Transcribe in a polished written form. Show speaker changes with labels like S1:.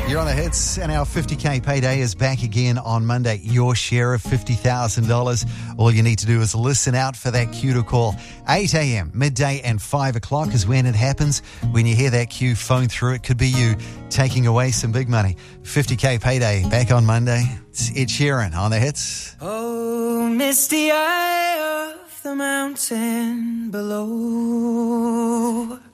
S1: You're on the hits, and our 50K payday is back again on Monday. Your share of $50,000. All you need to do is listen out for that cue to call. 8 a.m, midday and 5 o'clock is when it happens. When you hear that cue, phone through. It could be you taking away some big money. 50K payday back on Monday. It's Ed Sheeran on the hits.
S2: Oh, misty eye of the mountain below.